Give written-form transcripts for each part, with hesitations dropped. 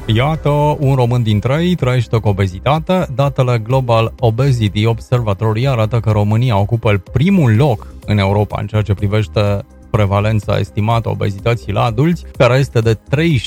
Iată, un român din 3 trăiește cu obezitate. Datele Global Obesity Observatory arată că România ocupă primul loc în Europa în ceea ce privește prevalența estimată obezității la adulți, care este de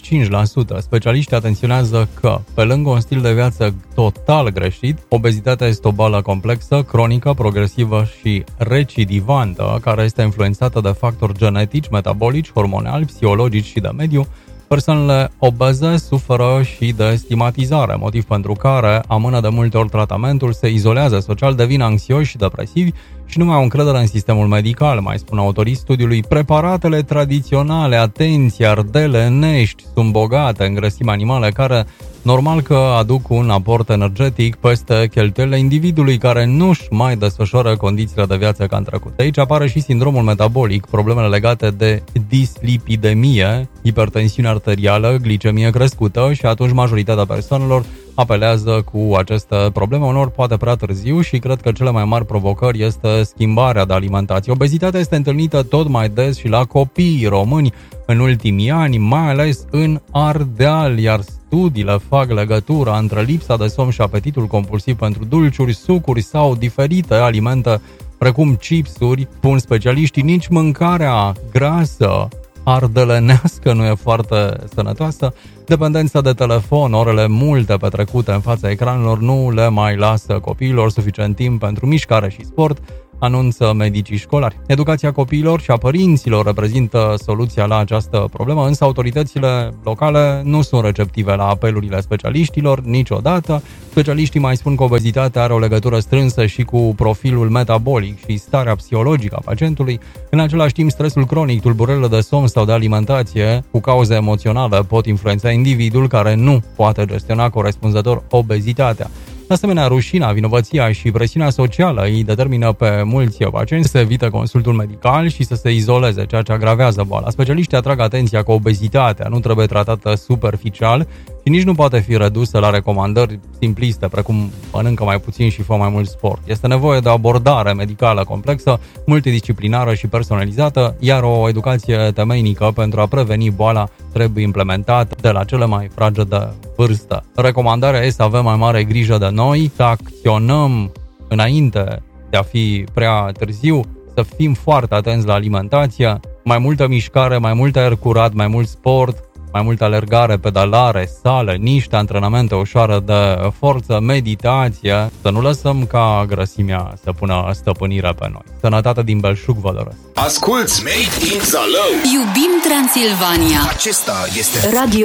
35%. Specialiștii atenționează că, pe lângă un stil de viață total greșit, obezitatea este o boală complexă, cronică, progresivă și recidivantă, care este influențată de factori genetici, metabolici, hormonali, psihologici și de mediu. Persoanele obeze suferă și de stigmatizare, motiv pentru care amână de multe ori tratamentul, se izolează social, devin anxioși și depresivi și nu mai au încredere în sistemul medical, mai spun autorii studiului. Preparatele tradiționale, atenție, ardele, nești, sunt bogate în grăsimi animale care normal că aduc un aport energetic peste cheltuielile individului care nu-și mai desfășoară condițiile de viață ca în trecut. Aici apare și sindromul metabolic, problemele legate de dislipidemie, hipertensiune arterială, glicemie crescută și atunci majoritatea persoanelor apelează cu aceste probleme, unor poate prea târziu și cred că cele mai mari provocări este schimbarea de alimentație. Obezitatea este întâlnită tot mai des și la copiii români în ultimii ani, mai ales în Ardeal, iar studiile fac legătura între lipsa de somn și apetitul compulsiv pentru dulciuri, sucuri sau diferite alimente, precum chipsuri. Spun specialiștii, nici mâncarea grasă ardelenească nu e foarte sănătoasă. Dependența de telefon, orele multe petrecute în fața ecranelor nu le mai lasă copiilor suficient timp pentru mișcare și sport, anunță medicii școlari. Educația copiilor și a părinților reprezintă soluția la această problemă, însă autoritățile locale nu sunt receptive la apelurile specialiștilor niciodată. Specialiștii mai spun că obezitatea are o legătură strânsă și cu profilul metabolic și starea psihologică a pacientului. În același timp, stresul cronic, tulburările de somn sau de alimentație cu cauze emoționale pot influența individul care nu poate gestiona corespunzător obezitatea. De asemenea, rușinea, vinovăția și presiunea socială îi determină pe mulți pacienți să evite consultul medical și să se izoleze, ceea ce agravează boala. Specialiștii atrag atenția că obezitatea nu trebuie tratată superficial și nici nu poate fi redusă la recomandări simpliste, precum mănâncă mai puțin și fă mai mult sport. Este nevoie de o abordare medicală complexă, multidisciplinară și personalizată, iar o educație temeinică pentru a preveni boala trebuie implementată de la cele mai fragede vârstă. Recomandarea este să avem mai mare grijă de noi, să acționăm înainte de a fi prea târziu, să fim foarte atenți la alimentație, mai multă mișcare, mai mult aer curat, mai mult sport, mai multă alergare, pedalare, sală, niște antrenamente ușoare de forță, meditație, să nu lăsăm ca grăsimea să pună stăpânire pe noi. Sănătate din belșug vă doresc! Asculți Made in Zalău! Iubim Transilvania! Acesta este Radio